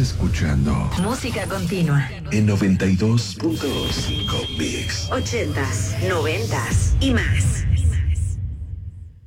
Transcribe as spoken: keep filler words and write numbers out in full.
escuchando Música continua en noventa y dos punto cinco Mix. ochentas, noventas y más.